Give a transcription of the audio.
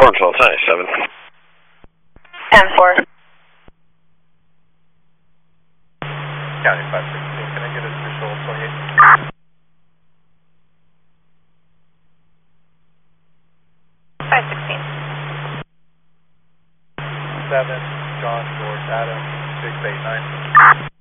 until it's high, 7. 10-4. County 516, can I get official 28? 516. 7, John, George, Adam, 689.